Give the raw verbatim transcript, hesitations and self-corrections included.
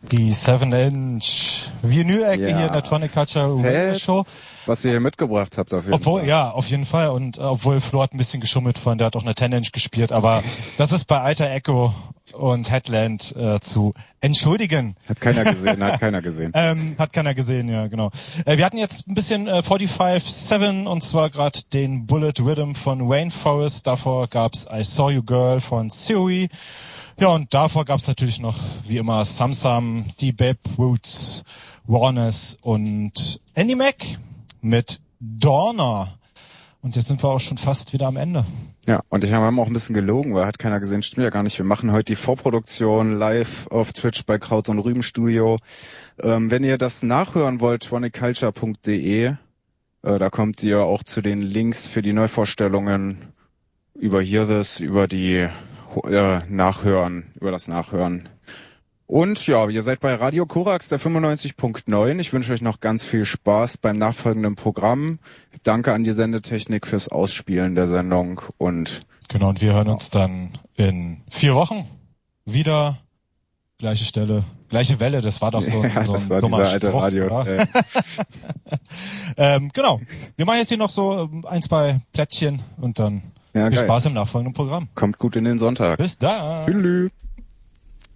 Die seven Inch Vinyl-Ecke Ja. hier in der Tronic Culture Radio Show. Was ihr hier mitgebracht habt auf jeden Obwohl, Fall. ja, auf jeden Fall. Und äh, obwohl Flo hat ein bisschen geschummelt von, der hat auch eine ten Inch gespielt, aber das ist bei Alter Echo und Headland äh, zu entschuldigen. Hat keiner gesehen, hat keiner gesehen. Ähm, hat keiner gesehen, ja, genau. Äh, wir hatten jetzt ein bisschen äh, forty-five seven und zwar gerade den Bullet Rhythm von Wayne Forrest. Davor gab's I Saw You Girl von Theory. Ja, und davor gab's natürlich noch, wie immer, Sam Sam, die Babe Roots, Rawness und Andy Mac mit Dorner. Und jetzt sind wir auch schon fast wieder am Ende. Ja, und ich habe auch ein bisschen gelogen, weil hat keiner gesehen, stimmt ja gar nicht. Wir machen heute die Vorproduktion live auf Twitch bei Kraut und Rüben Studio. Ähm, wenn ihr das nachhören wollt, tronic culture punkt de, äh, da kommt ihr auch zu den Links für die Neuvorstellungen über Hearthis, über die äh, Nachhören, über das Nachhören. Und ja, ihr seid bei Radio Korax, der fünfundneunzig Komma neun. Ich wünsche euch noch ganz viel Spaß beim nachfolgenden Programm. Danke an die Sendetechnik fürs Ausspielen der Sendung und Genau, und wir hören uns dann in vier Wochen wieder. Gleiche Stelle, gleiche Welle, das war doch so ein, ja, so das ein war dummer dieser alte Spruch, Radio. oder? Äh. ähm, genau, wir machen jetzt hier noch so ein, zwei Plättchen und dann Ja, viel geil. Spaß im nachfolgenden Programm. Kommt gut in den Sonntag. Bis dann. Tschüss.